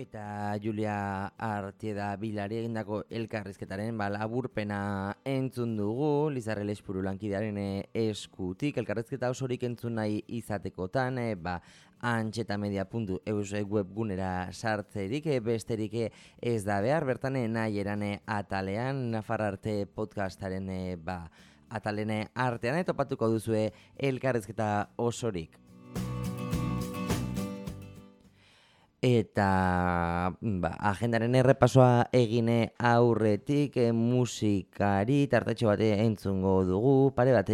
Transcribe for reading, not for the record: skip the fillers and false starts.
Eta Julia Artieda Bilari egindako elkarrizketaren laburpena entzun dugu, Lizarre Lespuru lankidearen eskutik. Elkarrizketa osorik entzun nahi izatekotan, antxetamedia.eus webgunera sartzerik, besterik ez da behar, bertan nahi erane atalean, Nafarrarte podcastaren atalene artean, topatuko duzue elkarrizketa osorik. Eta agendaren errepasoa egine aurretik musikari tartetxo bate entzungo dugu, pare bat